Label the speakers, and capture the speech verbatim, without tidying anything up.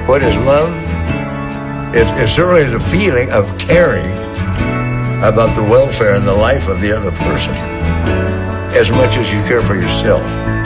Speaker 1: What is love? It, it's certainly the feeling of caring about the welfare and the life of the other person as much as you care for yourself.